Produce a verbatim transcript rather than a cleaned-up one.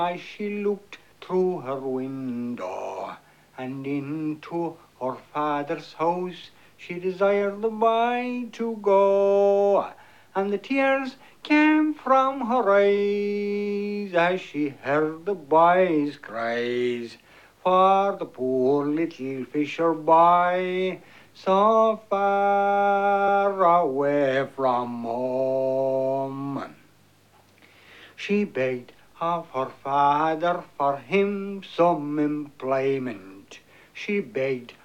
As she looked through her window and into her father's house, she desired the boy to go, and the tears came from her eyes as she heard the boy's cries for the poor little fisher boy so far away from home. She begged of her father for him some employment. She begged